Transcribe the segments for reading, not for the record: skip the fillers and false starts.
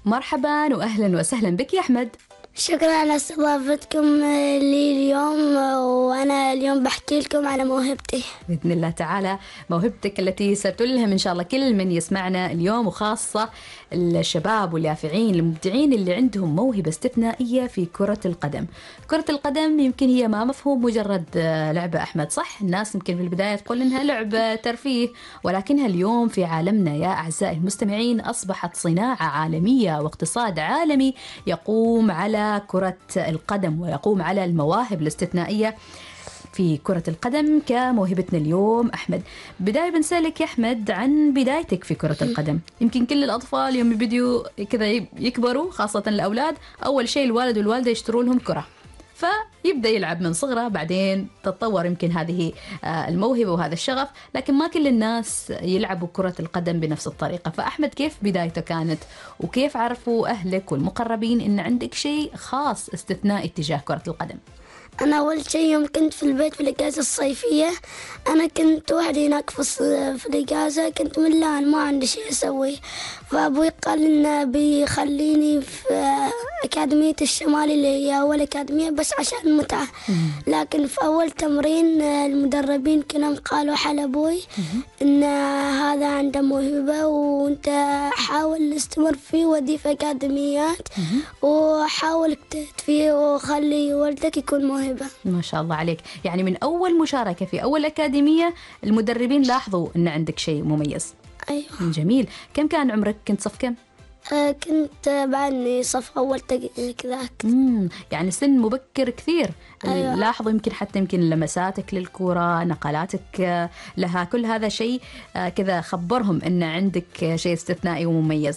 مرحبا وأهلا وسهلا بك يا أحمد. شكرا على استضافتكم لي اليوم، وأنا اليوم بحكي لكم على موهبتي بإذن الله تعالى، موهبتك التي ستلهم إن شاء الله كل من يسمعنا اليوم، وخاصة الشباب واليافعين المبدعين اللي عندهم موهبة استثنائية في كرة القدم. كرة القدم يمكن هي ما مفهوم مجرد لعبة أحمد، صح؟ الناس يمكن في البداية تقول إنها لعبة ترفيه، ولكنها اليوم في عالمنا يا أعزائي المستمعين أصبحت صناعة عالمية واقتصاد عالمي يقوم على كرة القدم ويقوم على المواهب الاستثنائية في كرة القدم كموهبتنا اليوم. أحمد، بداية بنسألك يا أحمد عن بدايتك في كرة القدم. يمكن كل الأطفال يوم يبدوا كذا يكبروا، خاصة الأولاد، أول شيء الوالد والوالدة يشتروا لهم كرة، فيبدأ يلعب من صغره، بعدين تتطور يمكن هذه الموهبة وهذا الشغف، لكن ما كل الناس يلعبوا كرة القدم بنفس الطريقة. فأحمد، كيف بدايته كانت، وكيف عرفوا أهلك والمقربين إن عندك شيء خاص استثنائي تجاه كرة القدم؟ أنا أول شيء يوم كنت في البيت في الإجازة الصيفية، أنا كنت وحدي هناك في الإجازة، كنت ملان ما عندي شيء أسوي، فأبوي قال إنه بيخليني في أكاديمية الشمالي اللي هي أول أكاديمية بس عشان المتعة. لكن في أول تمرين المدربين كلهم قالوا حل أبوي إن هذا عنده موهبة، وأنت حاول استمر فيه ودي في أكاديميات، وحاول اجتهد فيه وخلي والدك يكون موهبة. ما شاء الله عليك، يعني من أول مشاركة في أول أكاديمية المدربين لاحظوا أن عندك شيء مميز. أيوة. جميل. كم كان عمرك؟ كنت صف كم؟ كنت بعدني صف أول كذاك. يعني سن مبكر كثير. أيوة. لاحظوا يمكن لمساتك للكرة، نقلاتك لها، كل هذا شيء كذا خبرهم أن عندك شيء استثنائي ومميز.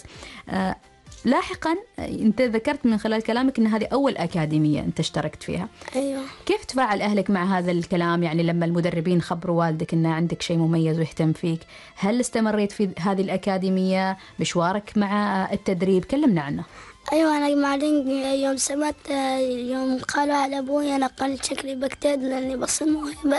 لاحقا أنت ذكرت من خلال كلامك أن هذه أول أكاديمية أنت اشتركت فيها. أيوة. كيف تفاعل أهلك مع هذا الكلام؟ يعني لما المدربين خبروا والدك أن عندك شيء مميز ويهتم فيك، هل استمريت في هذه الأكاديمية؟ مشوارك مع التدريب كلمنا عنه. أيوة، أنا بعدين يوم سمعت يوم قالوا على أبوي أنا قلت شكلي بجتهد لأني بصير موهبة،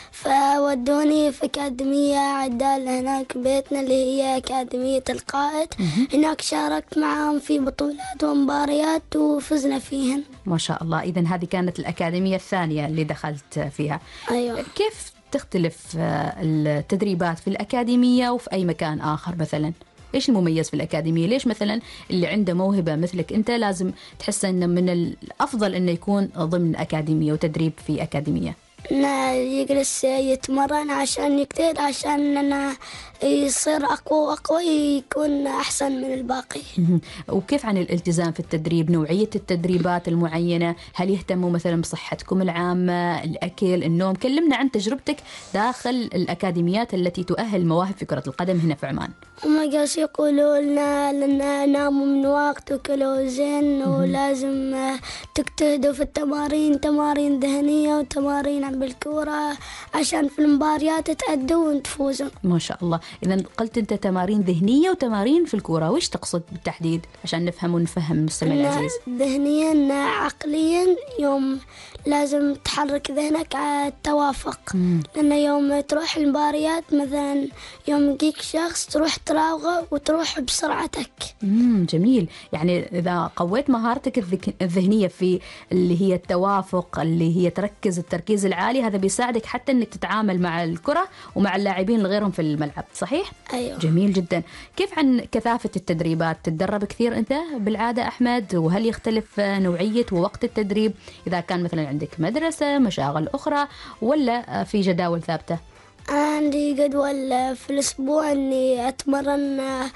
فودوني في أكاديمية عدال هناك بيتنا اللي هي أكاديمية القائد. هناك شاركت معهم في بطولات ومباريات وفزنا فيهن. ما شاء الله. إذن هذه كانت الأكاديمية الثانية اللي دخلت فيها. أيوة. كيف تختلف التدريبات في الأكاديمية وفي أي مكان آخر مثلا؟ إيش المميز في الأكاديمية؟ ليش مثلا اللي عنده موهبة مثلك أنت لازم تحس أنه من الأفضل أنه يكون ضمن أكاديمية وتدريب في أكاديمية؟ يجلس يتمرن عشان يجتهد، عشان أنا يصير أقوى وأقوى، يكون أحسن من الباقي. وكيف عن الالتزام في التدريب؟ نوعية التدريبات المعينة؟ هل يهتموا مثلا بصحتكم العامة، الأكل، النوم؟ كلمنا عن تجربتك داخل الأكاديميات التي تؤهل مواهب في كرة القدم هنا في عمان. هم جالس يقولوا لنا ناموا من وقت وكلوا زين، ولازم تجتهدوا في التمارين، تمارين ذهنية وتمارين بالكورة عشان في المباريات تأدوا وتفوزوا. ما شاء الله. إذن قلت أنت تمارين ذهنية وتمارين في الكورة، وإيش تقصد بالتحديد عشان نفهم ونفهم المستمع العزيز؟ ذهنيا عقليا، يوم لازم تحرك ذهنك على التوافق. لأن يوم تروح المباريات مثلا يوم يجيك شخص تروح تراوغه وتروح بسرعتك. جميل. يعني إذا قويت مهارتك الذهنية في اللي هي التوافق، اللي هي تركز التركيز العالي، هذا بيساعدك حتى أنك تتعامل مع الكرة ومع اللاعبين الغيرهم في الملعب، صحيح؟ أيوه. جميل جدا. كيف عن كثافة التدريبات؟ تتدرب كثير أنت بالعادة أحمد؟ وهل يختلف نوعية ووقت التدريب إذا كان مثلا عندك مدرسة، مشاغل أخرى، ولا في جداول ثابتة؟ عندي جدول في الأسبوع إني أتمرن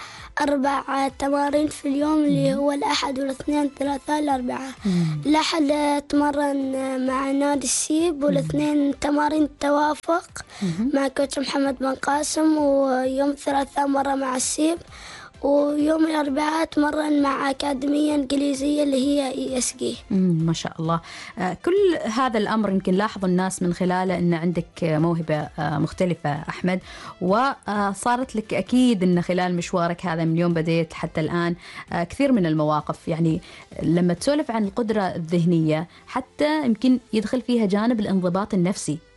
4 تمارين في اليوم، اللي هو الأحد والاثنين الثلاثاء الأربعاء. الأحد أتمرن مع نادي السيب، والاثنين تمارين توافق مع كوتش محمد بن قاسم، ويوم الثلاثاء مرة مع السيب، ويوم الأربعاء أتمرن مع أكاديمية إنجليزية اللي هي ESG. ما شاء الله. كل هذا الأمر يمكن لاحظ الناس من خلاله أن عندك موهبة مختلفة أحمد، وصارت لك أكيد أن خلال مشوارك هذا من يوم بديت حتى الآن كثير من المواقف. يعني لما تسولف عن القدرة الذهنية حتى يمكن يدخل فيها جانب الانضباط النفسي.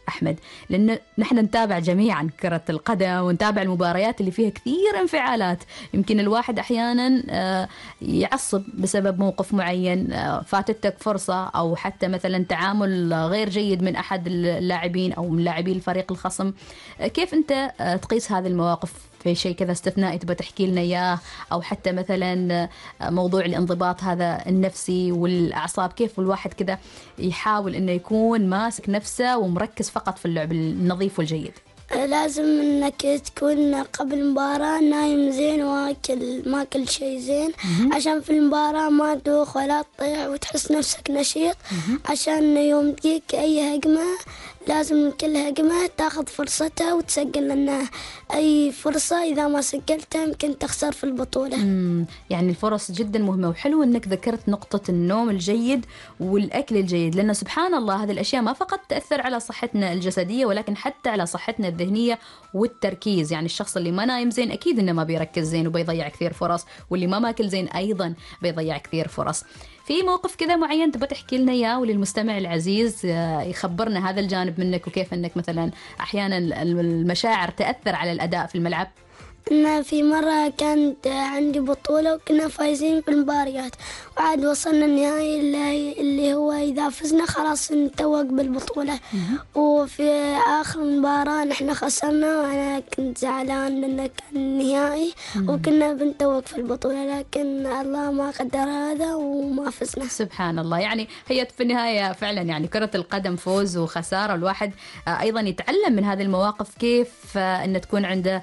أحمد، لأن نحن نتابع جميعا كرة القدم ونتابع المباريات اللي فيها كثير انفعالات. يمكن الواحد أحيانا يعصب بسبب موقف معين، فاتتك فرصة أو حتى مثلا تعامل غير جيد من أحد اللاعبين أو من لاعبي الفريق الخصم. كيف أنت تقيس هذه المواقف؟ في شيء كذا استثنائي تبغى تحكي لنا إياه، أو حتى مثلا موضوع الانضباط هذا النفسي والأعصاب، كيف الواحد كذا يحاول إنه يكون ماسك نفسه ومركز فقط في اللعب النظيف والجيد؟ لازم انك تكون قبل المباراة نايم زين ماكل شيء زين، عشان في المباراة ما تدوخ ولا تطيح وتحس نفسك نشيط، عشان يوم تجيك اي هجمة لازم كل هجمة تاخذ فرصتها وتسجل، لأن أي فرصة إذا ما سجلتها يمكن تخسر في البطولة. يعني الفرص جدا مهمة، وحلو أنك ذكرت نقطة النوم الجيد والأكل الجيد، لأن سبحان الله هذه الأشياء ما فقط تأثر على صحتنا الجسدية ولكن حتى على صحتنا الذهنية والتركيز. يعني الشخص اللي ما نايم زين أكيد إنه ما بيركز زين وبيضيع كثير فرص، واللي ما ماكل زين أيضا بيضيع كثير فرص. في موقف كذا معين تبغى تحكي لنا إياه وللمستمع العزيز يخبرنا هذا الجانب منك، وكيف أنك مثلا أحيانا المشاعر تأثر على الأداء في الملعب؟ إن في مرة كانت عندي بطولة وكنا فايزين في المباريات، وعاد وصلنا النهائي اللي هو إذا فزنا خلاص نتوج بالبطولة. وفي آخر المباراة نحن خسرنا، وأنا كنت زعلان لأنه كان النهائي وكنا بنتوج في البطولة، لكن الله ما قدر هذا وما فزنا. سبحان الله. يعني هي في النهاية فعلا يعني كرة القدم فوز وخسارة، الواحد أيضا يتعلم من هذه المواقف كيف أن تكون عنده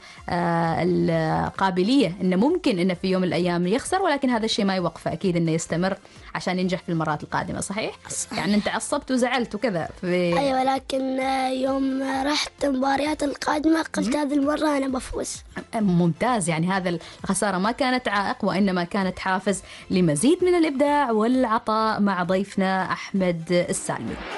القابلية إنه ممكن إنه في يوم من الأيام يخسر، ولكن هذا الشيء ما يوقفه، أكيد إنه يستمر عشان ينجح في المرات القادمة. صحيح؟ يعني أنت عصبت وزعلت وكذا أيوة، لكن يوم رحت مباريات القادمة قلت هذه المرة أنا بفوز. ممتاز. يعني هذا الخسارة ما كانت عائق وإنما كانت حافز لمزيد من الإبداع والعطاء مع ضيفنا أحمد السالمي.